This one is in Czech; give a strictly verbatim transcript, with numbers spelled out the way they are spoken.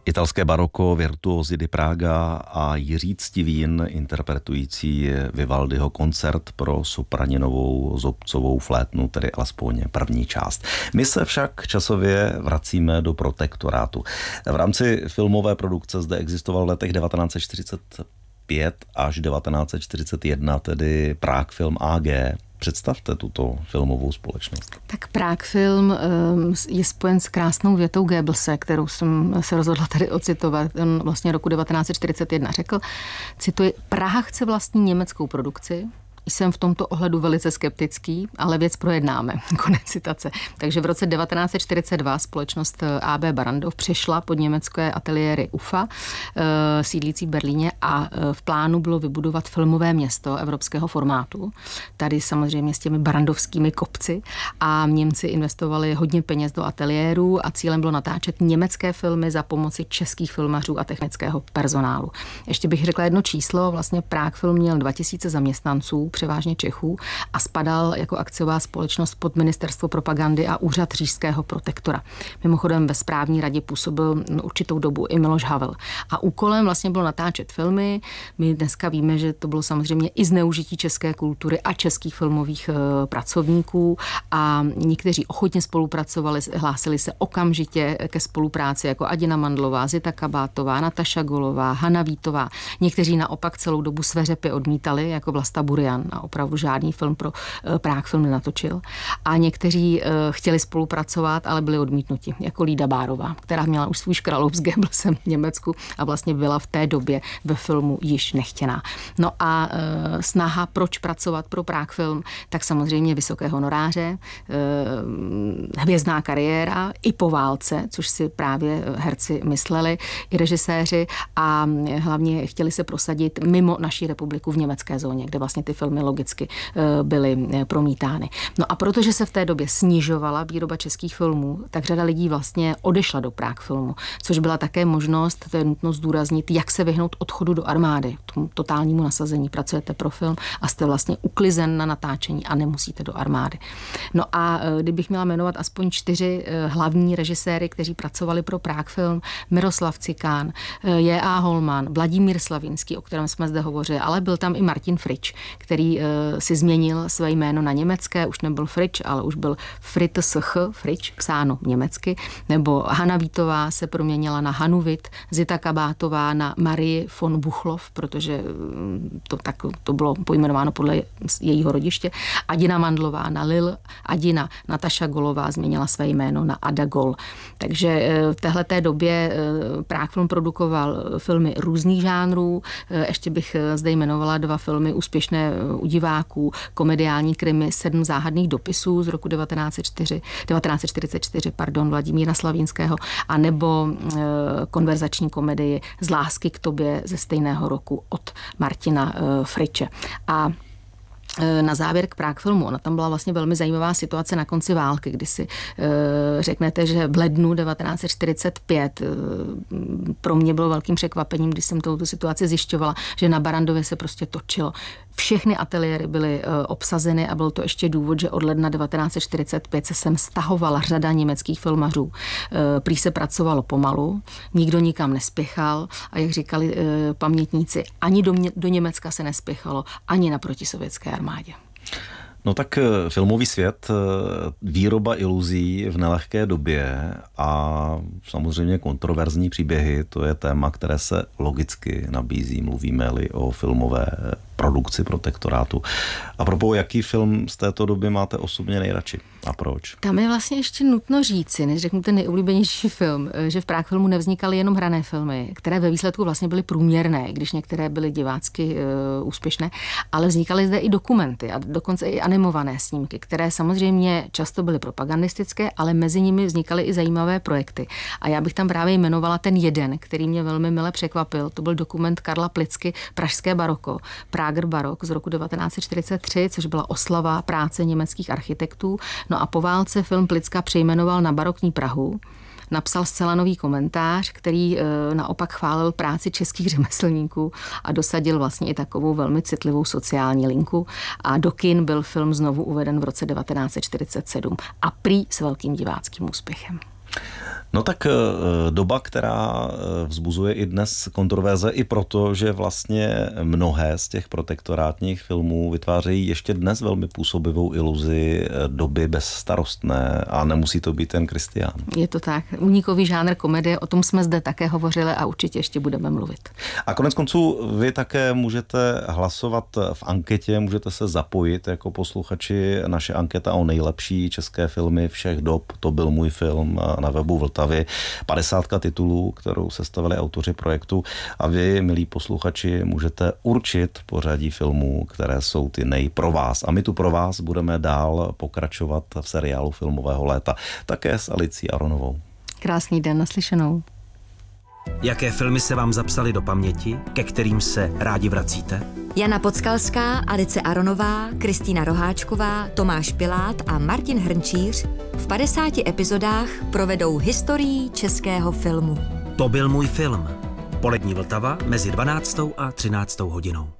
Italské baroko, virtuózy di Praga a Jiří Ctivín interpretující Vivaldiho koncert pro sopraninovou zobcovou flétnu, tedy alespoň první část. My se však časově vracíme do protektorátu. V rámci filmové produkce zde existoval v letech devatenáct set čtyřicet pět až devatenáct set čtyřicet jedna, tedy Prague Film A G. Představte tuto filmovou společnost. Tak Prague Film je spojen s krásnou větou Goebbelse, kterou jsem se rozhodla tady ocitovat. On vlastně roku devatenáct set čtyřicet jedna řekl, cituji, Praha chce vlastní německou produkci, jsem v tomto ohledu velice skeptický, ale věc projednáme. Konec citace. Takže v roce devatenáct set čtyřicet dva společnost A B Barrandov přešla pod německé ateliéry U F A, sídlící v Berlíně, a v plánu bylo vybudovat filmové město evropského formátu. Tady samozřejmě s těmi barandovskými kopci, a Němci investovali hodně peněz do ateliérů a cílem bylo natáčet německé filmy za pomoci českých filmařů a technického personálu. Ještě bych řekla jedno číslo, vlastně Prague Film měl dva tisíce zaměstnanců, převážně Čechů, a spadal jako akciová společnost pod Ministerstvo propagandy a úřad říšského protektora. Mimochodem ve správní radě působil určitou dobu i Miloš Havel. A úkolem vlastně bylo natáčet filmy. My dneska víme, že to bylo samozřejmě i zneužití české kultury a českých filmových e, pracovníků, a někteří ochotně spolupracovali, hlásili se okamžitě ke spolupráci, jako Adina Mandlová, Zita Kabátová, Nataša Golová, Hana Vítová. Někteří naopak celou dobu sveřepě odmítali, jako Vlasta Burian, a opravdu žádný film pro Prague Film nenatočil. A někteří chtěli spolupracovat, ale byli odmítnuti, jako Lída Bárová, která měla už svůj škraloup s Goebbelsem v Německu a vlastně byla v té době ve filmu již nechtěná. No a e, snaha, proč pracovat pro Prague Film, tak samozřejmě vysoké honoráře, e, hvězdná kariéra i po válce, což si právě herci mysleli, i režiséři, a hlavně chtěli se prosadit mimo naší republiku v německé zóně, kde vlastně ty filmy logicky byly promítány. No a protože se v té době snižovala výroba českých filmů, tak řada lidí vlastně odešla do Prague Filmu, což byla také možnost, to je nutno zdůraznit, jak se vyhnout odchodu do armády, tomu totálnímu nasazení. Pracujete pro film a jste vlastně uklizen na natáčení a nemusíte do armády. No a kdybych měla jmenovat aspoň čtyři hlavní režiséry, kteří pracovali pro Prague Film, Miroslav Cikán, J A Holman, Vladimír Slavinský, o kterém jsme zde hovořili, ale byl tam i Martin Fritsch, který si změnil své jméno na německé, už nebyl Fritsch, ale už byl Fritz Fritsch, psáno německy, nebo Hana Vítová se proměnila na Hanu Witt, Zita Kabátová na Marii von Buchlov, protože to, tak, to bylo pojmenováno podle jejího rodiště, Adina Mandlová na Lil, Adina, Nataša Golová změnila své jméno na Ada Gol. Takže v téhleté době Prague Film produkoval filmy různých žánrů, ještě bych zde jmenovala dva filmy úspěšné u diváků, komediální krimi Sedm záhadných dopisů z roku devatenáct set čtyřicet čtyři, pardon, Vladimíra Slavinského, a nebo e, konverzační komedii Z lásky k tobě ze stejného roku od Martina e, Friče. A na závěr k Prague Filmu. Ona tam byla vlastně velmi zajímavá situace na konci války, kdy si e, řeknete, že v lednu devatenáct set čtyřicet pět e, pro mě bylo velkým překvapením, když jsem touto situaci zjišťovala, že na Barrandově se prostě točilo. Všechny ateliéry byly e, obsazeny a byl to ještě důvod, že od ledna devatenáct set čtyřicet pět se sem stahovala řada německých filmařů. E, prý se pracovalo pomalu, nikdo nikam nespěchal a jak říkali e, pamětníci, ani do, do Německa se nespěchalo, ani na protisovětské armádě. No tak filmový svět, výroba iluzí v nelehké době a samozřejmě kontroverzní příběhy, to je téma, které se logicky nabízí, mluvíme-li o filmové produkci protektorátu. A propos, jaký film z této doby máte osobně nejradši a proč? Tam je vlastně ještě nutno říci, než řeknu ten nejoblíbenější film, že v Prague Filmu nevznikaly jenom hrané filmy, které ve výsledku vlastně byly průměrné, když některé byly divácky uh, úspěšné, ale vznikaly zde i dokumenty a dokonce i animované snímky, které samozřejmě často byly propagandistické, ale mezi nimi vznikaly i zajímavé projekty. A já bych tam právě jmenovala ten jeden, který mě velmi mile překvapil. To byl dokument Karla Plicky Pražské baroko, Prager barok z roku devatenáct set čtyřicet tři, což byla oslava práce německých architektů. No a po válce film Plicka přejmenoval na barokní Prahu. Napsal zcela nový komentář, který e, naopak chválil práci českých řemeslníků a dosadil vlastně i takovou velmi citlivou sociální linku. A do kin byl film znovu uveden v roce devatenáct set čtyřicet sedm a prý s velkým diváckým úspěchem. No tak doba, která vzbuzuje i dnes kontroverze i proto, že vlastně mnohé z těch protektorátních filmů vytvářejí ještě dnes velmi působivou iluzi doby bezstarostné a nemusí to být ten Kristián. Je to tak. Únikový žánr komedie, o tom jsme zde také hovořili a určitě ještě budeme mluvit. A konec konců vy také můžete hlasovat v anketě, můžete se zapojit jako posluchači. Naše anketa o nejlepší české filmy všech dob, to byl můj film na webu Vltavy. padesátka titulů, kterou sestavili autoři projektu a vy, milí posluchači, můžete určit pořadí filmů, které jsou ty nej pro vás. A my tu pro vás budeme dál pokračovat v seriálu Filmového léta. Také s Alicí Aronovou. Krásný den, naslyšenou. Jaké filmy se vám zapsaly do paměti, ke kterým se rádi vracíte? Jana Podskalská, Alice Aronová, Kristýna Roháčková, Tomáš Pilát a Martin Hrnčíř v padesáti epizodách provedou historií českého filmu. To byl můj film. Polední Vltava mezi dvanáctou a třináctou hodinou.